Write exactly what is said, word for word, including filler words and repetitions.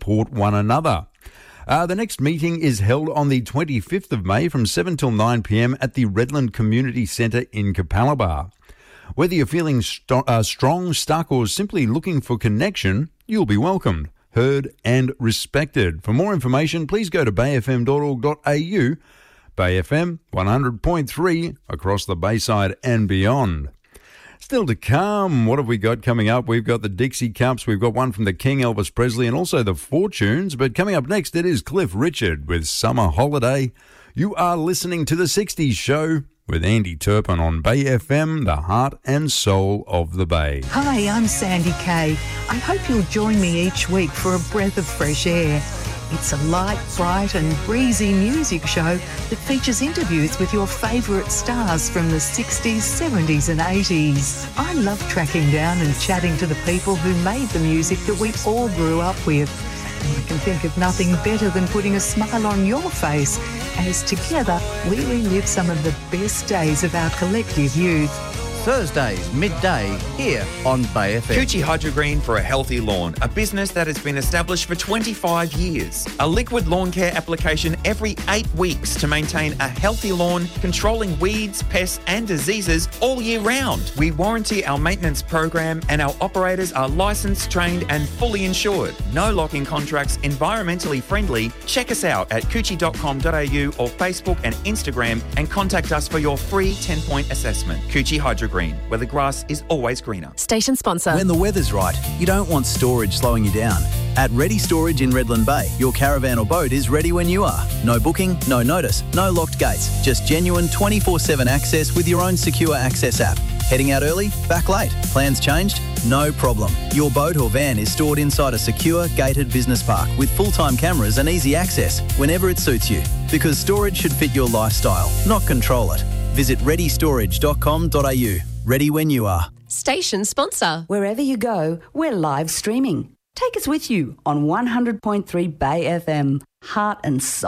support one another. Uh, the next meeting is held on the twenty-fifth of May from seven till nine p.m. at the Redland Community Centre in Capalaba. Whether you're feeling st- uh, strong, stuck or simply looking for connection, you'll be welcomed, heard and respected. For more information, please go to bay f m dot org dot a u. Bay F M one hundred point three across the Bayside and beyond. Still to come, what have we got coming up? We've got the Dixie Cups, we've got one from the King, Elvis Presley, and also the Fortunes. But coming up next, it is Cliff Richard with Summer Holiday. You are listening to The sixties Show with Andy Turpin on Bay F M, the heart and soul of the Bay. Hi, I'm Sandy Kay. I hope you'll join me each week for a breath of fresh air. It's a light, bright and breezy music show that features interviews with your favourite stars from the sixties, seventies and eighties. I love tracking down and chatting to the people who made the music that we all grew up with. And I can think of nothing better than putting a smile on your face as together we relive some of the best days of our collective youth. Thursdays, midday, here on Bay F M. Coochie Hydrogreen for a healthy lawn, a business that has been established for twenty-five years. A liquid lawn care application every eight weeks to maintain a healthy lawn, controlling weeds, pests and diseases all year round. We warranty our maintenance program and our operators are licensed, trained and fully insured. No lock-in contracts, environmentally friendly. Check us out at coochie dot com dot a u or Facebook and Instagram and contact us for your free ten-point assessment. Coochie Hydrogreen, where the grass is always greener. Station sponsor. When the weather's right, you don't want storage slowing you down. At Ready Storage in Redland Bay, your caravan or boat is ready when you are. No booking, no notice, no locked gates. Just genuine twenty-four seven access with your own secure access app. Heading out early? Back late? Plans changed? No problem. Your boat or van is stored inside a secure, gated business park with full-time cameras and easy access whenever it suits you. Because storage should fit your lifestyle, not control it. Visit ready storage dot com dot a u. Ready when you are. Station sponsor. Wherever you go, we're live streaming. Take us with you on one hundred point three Bay F M, heart and soul.